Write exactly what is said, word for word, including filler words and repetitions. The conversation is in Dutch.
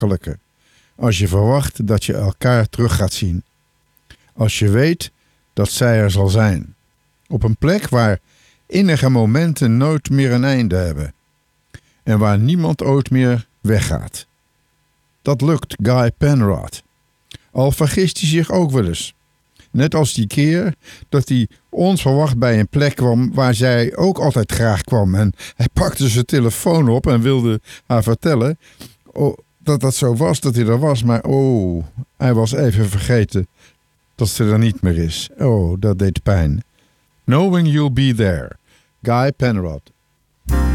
makkelijker als je verwacht dat je elkaar terug gaat zien. Als je weet dat zij er zal zijn. Op een plek waar innige momenten nooit meer een einde hebben. En waar niemand ooit meer weggaat. Dat lukt Guy Penrod. Al vergist hij zich ook wel eens. Net als die keer dat hij onverwacht bij een plek kwam waar zij ook altijd graag kwam. En hij pakte zijn telefoon op en wilde haar vertellen oh, dat dat zo was, dat hij er was. Maar oh, hij was even vergeten dat ze er niet meer is. Oh, dat deed pijn. Knowing You'll Be There. Guy Penrod.